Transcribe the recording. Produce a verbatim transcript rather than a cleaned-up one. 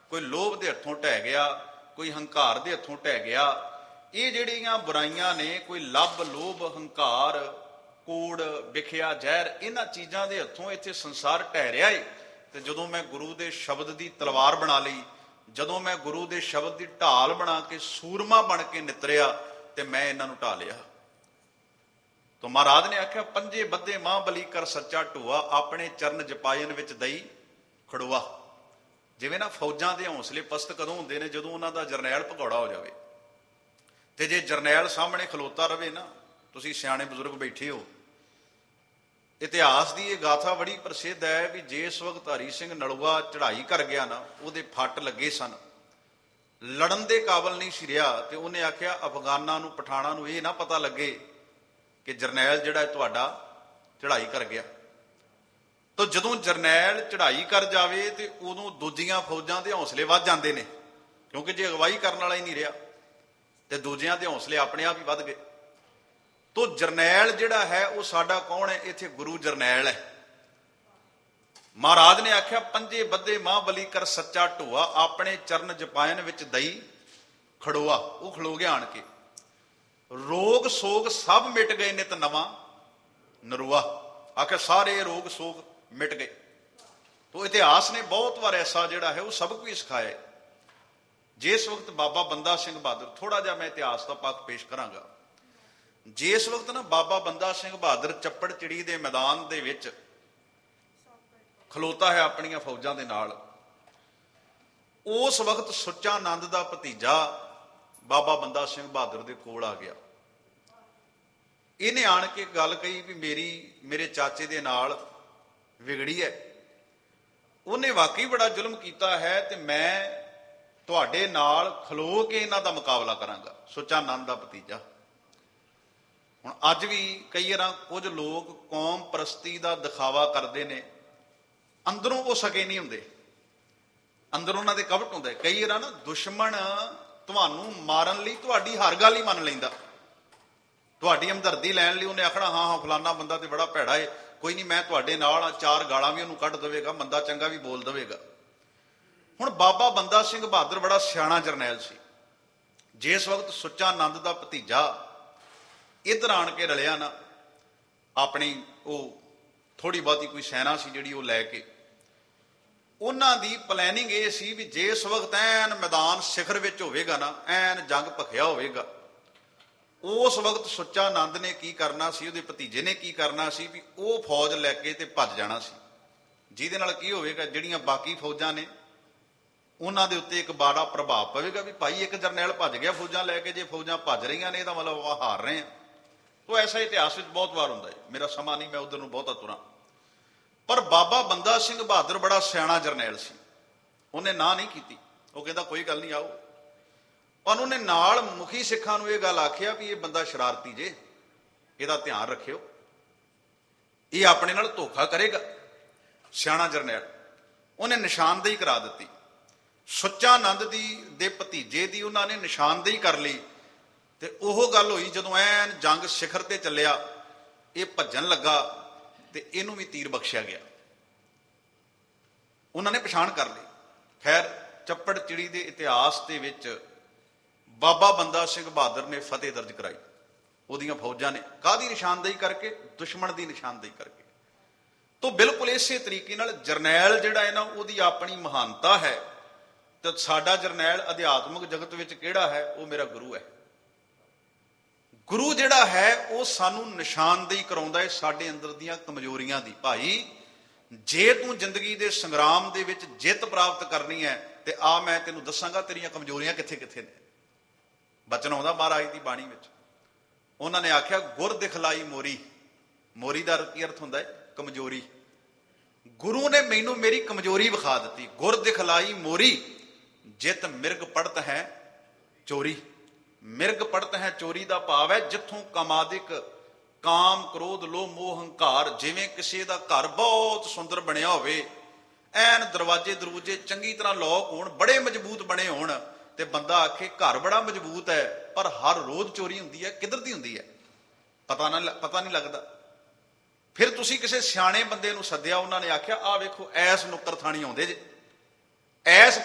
कोई लोभ के हथों ढह गया, कोई हंकार के हथों ढह गया। ये जिहड़ियां बुराइयां ने, कोई लब लोभ हंकार कूड़ विखिया जहर, इन्हां चीज़ां के हथों इत्थे संसार ढह रहा है। तो जदों मैं गुरु के शब्द की तलवार बना ली, जदों मैं गुरु के शब्द की ढाल बना के सूरमा बन के नितरिया, तो मैं इन्हां नूं ढा लिया। तो महाराज ने आख्या पंजे बद्धे महाबली कर सच्चा ढूआ, अपने चरण जपायन विच दई खड़ोआ। जिवें ना फौजां दे हौसले पस्त कदों हुंदे ने, जदों उन्हां दा जरनैल भगौड़ा हो जाए। तो जे जरनैल सामने खलोता रहे ना, तुसीं सियाणे बजुर्ग बैठे हो, इतिहास की यह गाथा बड़ी प्रसिद्ध है भी जिस वक्त हरी सिंह नलूआ चढ़ाई कर गया ना, उहदे फट लगे सन, लड़न के काबल नहीं सी रहा। तो उन्हें आख्या अफगाना नूं पठाणा नूं यह ना पता लगे कि जरनैल जिहड़ा तुहाडा चढ़ाई कर गया। तो जदों जरनैल चढ़ाई कर जाए तो उदों दूजियां फौजां के हौसले वध जाते हैं, क्योंकि जे अगवाई करने वाला ही नहीं रहा तो दूजियां के हौसले अपने आप ही वध गए। तो जरनैल जिहड़ा है वो साडा कौन है? इत्थे गुरु जरनैल है। महाराज ने आख्या पंजे बद्धे महाबली कर सच्चा ढूआ, अपने चरण जपायन विच दई खड़ोआ। वो खड़ो गया आण के, रोग सोग सब मिट गए नित नवा नरुआ। आखिर सारे रोग सोग मिट गए। तो इतिहास ने बहुत बार ऐसा जिहड़ा है वो सब कुछ सिखाया है। जिस वक्त बाबा बंदा सिंह बहादुर, थोड़ा जा मैं इतिहास का पक्ष पेश करांगा। जिस वक्त ना बाबा बंदा सिंह बहादुर चप्पड़ चिड़ी के मैदान दे विच खलोता है अपनियां फौजां दे नाल, उस वक्त सुच्चा नंद का भतीजा बाबा बंदा सिंह बहादुर दे कोल आ गया। इन्हें आण के गल कही भी मेरी मेरे चाचे दे नाल विगड़ी है, उन्हें वाकई बड़ा जुल्म किया है, तो मैं तुहाडे नाल खलो के इन्हां दा मुकाबला करांगा। सुच्चा नंद दा भतीजा। हुण अज भी कई बार कुछ लोग कौम परस्ती का दिखावा करते हैं, अंदरों वो सके नहीं होंगे, अंदरों उन्हां दे कपट हुंदा है। कई बार ना दुश्मन तुहानूं मारन लई तुहाडी हर गल ही मन लैंदा, तुहाडी हमदर्दी लैण लई उन्हें आखना हाँ हाँ फलाना बंदा तो बड़ा भैड़ा है, कोई नहीं मैं तुहाडे नाल, चार गालां भी उन्होंने कढ़ देवेगा, बंदा चंगा भी बोल देवेगा। हुण बाबा बंदा सिंह बहादुर बड़ा सियाणा जरनैल सी। जिस वक्त सुच्चा नंद का भतीजा इधर आण के रलिया ना, अपनी वो थोड़ी बहुती कोई सैना सी जिहड़ी वो लैके, उन्हां दी प्लैनिंग ये सी भी जिस वक्त ऐन मैदान सिखर विच होवेगा ना, ऐन जंग भखिया होवेगा, उस वक्त सुच्चा नंद ने की करना सी, उहदे भतीजे ने की करना सी भी वो फौज लैके ते भज जाना सी। जिहदे नाल की होवेगा, जिहड़ियां बाकी फौजां ने उन्हां दे उत्ते एक बड़ा प्रभाव पवेगा भी भाई एक जरनैल भज गया फौजां लैके, जे फौजां भज रही ने, इहदा मतलब आह हार रहे हैं। तो ऐसा इतिहास में बहुत बार होंदा है, मेरा समा नहीं मैं उधर नूं बहुता तुरां। पर बाबा बंदा सिंह बहादुर बड़ा सियाणा जरनैल सी, उन्हें ना नहीं की, वो कहता कोई गल नहीं आओ। पर उन्हें नाल मुखी सिखां नूं ये गल आखिया भी ये बंदा शरारती जे, इहदा ध्यान रखियो, ये अपने नाल धोखा करेगा। सियाणा जरनैल उन्हें निशानदेही करा दी। सुच्चा नंद दी दे भतीजे दी उन्होंने निशानदेही कर ली। तो वह गल हुई जदों ऐन जंग शिखर ते चलिया, ये भजन लगा तो इनू भी तीर बख्शिया गया, उन्होंने पछाण कर ली। खैर चप्पड़ चिड़ी के इतिहास के विच बाबा बंदा सिंह बहादुर ने फतेह दर्ज कराई, उहदियां फौजां ने काहदी निशानदेही करके, दुश्मन की निशानदेही करके। तो बिल्कुल इस तरीके नाल जरनैल जिहड़ा है ना, उहदी अपनी महानता है। तो साडा जरनैल अध्यात्मक जगत विच किहड़ा है? वो मेरा गुरु है। गुरु जिहड़ा है वो सानू निशानदेही कराउंदा है साडे अंदर दीयां कमजोरियां दी। भाई जे तू जिंदगी दे संग्राम दे विच जित प्राप्त करनी है ते आ मैं तेनू दसांगा तेरियां कमजोरियां कित्थे कित्थे ने। बचन आउंदा महाराज दी बाणी विच, उन्हां ने आख्या गुर दिखलाई मोरी। मोरी दा की अर्थ हुंदा है? कमजोरी। गुरु ने मैनू मेरी कमजोरी विखा दी। गुर दिखलाई मोरी, जित मिर्ग पड़त है चोरी। मिर्ग पड़त है चोरी का भाव है जिथों कामादिक काम क्रोध लोभ मोह हंकार, जिवें किसी का घर बहुत सुंदर बनया होवे, ऐन दरवाजे दरवाजे चंगी तरह लॉक होण, बड़े मजबूत बने होण, ते बंदा आखे घर बड़ा मजबूत है पर हर रोज चोरी हुंदी है, किधर दी हुंदी है पता ना पता नहीं लगता। फिर तुसीं किसी सियाणे बंदे नूं सद्दिया, उन्होंने आख्या आ वेखो ऐस नुक्कर थाणी आउंदे जे, ऐस